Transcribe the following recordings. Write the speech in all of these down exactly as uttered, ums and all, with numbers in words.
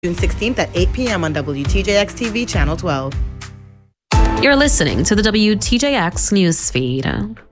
June sixteenth at eight p.m. on W T J X T V Channel twelve. You're listening to the W T J X News Feed.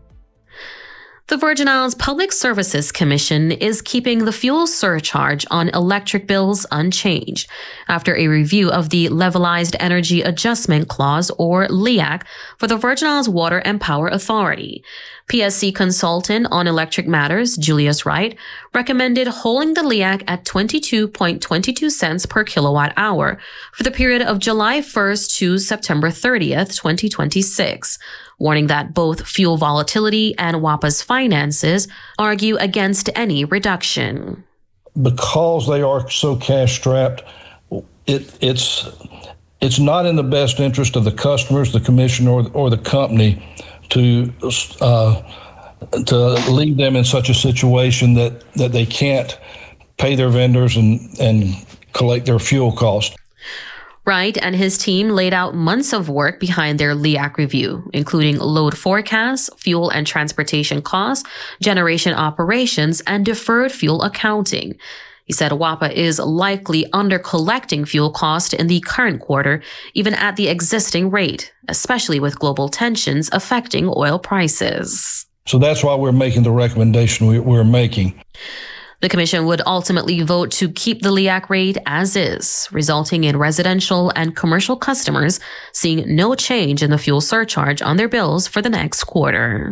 The Virgin Islands Public Services Commission is keeping the fuel surcharge on electric bills unchanged after a review of the Levelized Energy Adjustment Clause, or L E A C, for the Virgin Islands Water and Power Authority. P S C consultant on electric matters, Julius Wright, recommended holding the L E A C at twenty-two point two two cents per kilowatt hour for the period of July first to September thirtieth, twenty twenty-six, warning that both fuel volatility and W A P A's finances argue against any reduction. Because they are so cash-strapped, it, it's it's not in the best interest of the customers, the commission, or, or the company to uh, to leave them in such a situation that, that they can't pay their vendors and, and collect their fuel costs. Wright and his team laid out months of work behind their L E A C review, including load forecasts, fuel and transportation costs, generation operations, and deferred fuel accounting. He said W A P A is likely under-collecting fuel cost in the current quarter, even at the existing rate, especially with global tensions affecting oil prices. So that's why we're making the recommendation we, we're making. The commission would ultimately vote to keep the L E A C rate as is, resulting in residential and commercial customers seeing no change in the fuel surcharge on their bills for the next quarter.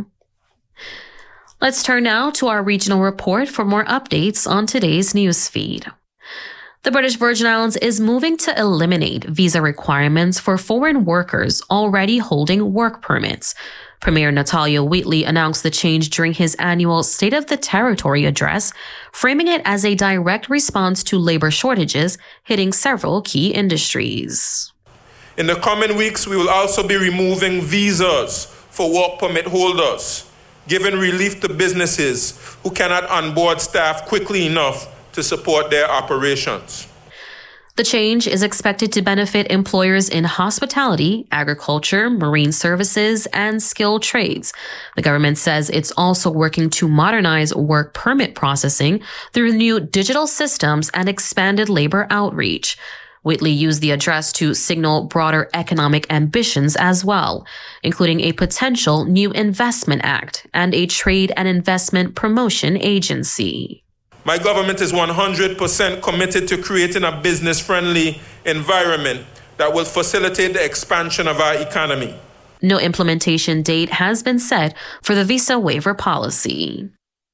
Let's turn now to our regional report for more updates on today's news feed. The British Virgin Islands is moving to eliminate visa requirements for foreign workers already holding work permits. Premier Natalia Wheatley announced the change during his annual State of the Territory address, framing it as a direct response to labor shortages hitting several key industries. In the coming weeks, we will also be removing visas for work permit holders, giving relief to businesses who cannot onboard staff quickly enough to support their operations. The change is expected to benefit employers in hospitality, agriculture, marine services, and skilled trades. The government says it's also working to modernize work permit processing through new digital systems and expanded labor outreach. Wheatley used the address to signal broader economic ambitions as well, including a potential new investment act and a trade and investment promotion agency. My government is one hundred percent committed to creating a business-friendly environment that will facilitate the expansion of our economy. No implementation date has been set for the visa waiver policy.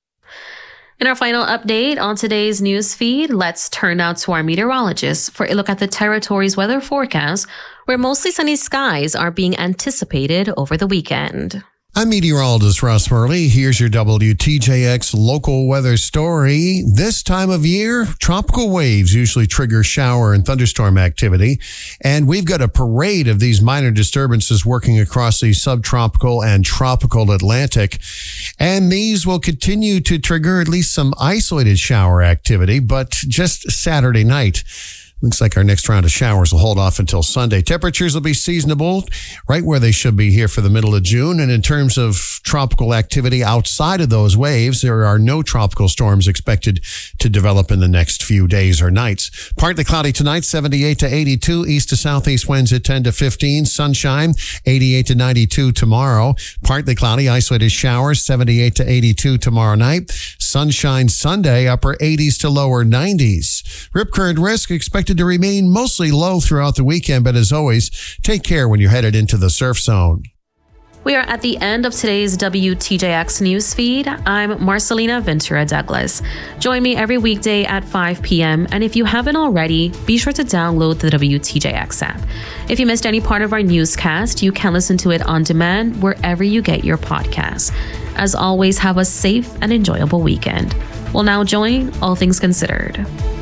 In our final update on today's news feed, let's turn now to our meteorologists for a look at the territory's weather forecast, where mostly sunny skies are being anticipated over the weekend. I'm meteorologist Russ Murley. Here's your W T J X local weather story. This time of year, tropical waves usually trigger shower and thunderstorm activity. And we've got a parade of these minor disturbances working across the subtropical and tropical Atlantic. And these will continue to trigger at least some isolated shower activity, but just Saturday night. Looks like our next round of showers will hold off until Sunday. Temperatures will be seasonable, right where they should be here for the middle of June. And in terms of tropical activity outside of those waves, there are no tropical storms expected to develop in the next few days or nights. Partly cloudy tonight, seventy-eight to eighty-two. East to southeast winds at ten to fifteen. Sunshine, eighty-eight to ninety-two tomorrow. Partly cloudy, isolated showers, seventy-eight to eighty-two tomorrow night. Sunshine Sunday, upper eighties to lower nineties. Rip current risk expected to remain mostly low throughout the weekend, but as always, take care when you're headed into the surf zone. We are at the end of today's W T J X news feed. I'm Marcelina Ventura Douglas. Join me every weekday at five p.m. And if you haven't already, be sure to download the W T J X app. If you missed any part of our newscast, you can listen to it on demand wherever you get your podcasts. As always, have a safe and enjoyable weekend. We'll now join All Things Considered.